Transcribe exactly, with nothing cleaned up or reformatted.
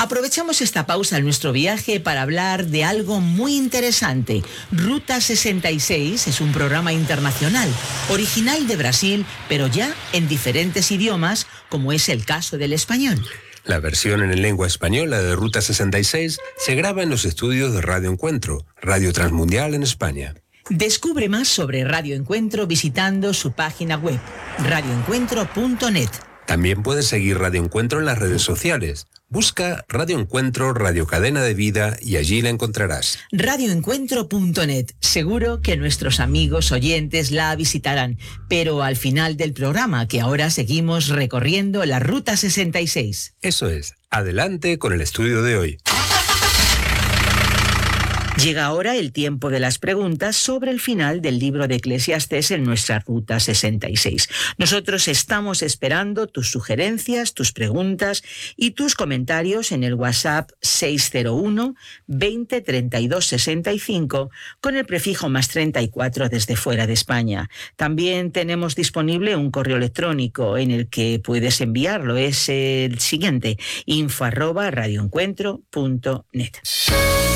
Aprovechamos esta pausa en nuestro viaje para hablar de algo muy interesante. Ruta sesenta y seis es un programa internacional, original de Brasil, pero ya en diferentes idiomas, como es el caso del español. La versión en lengua española de Ruta sesenta y seis se graba en los estudios de Radio Encuentro, Radio Transmundial en España. Descubre más sobre Radio Encuentro visitando su página web, radio encuentro punto net. También puedes seguir Radio Encuentro en las redes sociales. Busca Radio Encuentro, Radio Cadena de Vida y allí la encontrarás. radio encuentro punto net. Seguro que nuestros amigos oyentes la visitarán, pero al final del programa, que ahora seguimos recorriendo la Ruta sesenta y seis. Eso es. Adelante con el estudio de hoy. Llega ahora el tiempo de las preguntas sobre el final del libro de Eclesiastés en nuestra Ruta sesenta y seis. Nosotros estamos esperando tus sugerencias, tus preguntas y tus comentarios en el WhatsApp seis cero uno, veinte, treinta y dos, sesenta y cinco con el prefijo más treinta y cuatro desde fuera de España. También tenemos disponible un correo electrónico en el que puedes enviarlo. Es el siguiente, info arroba radioencuentro punto net.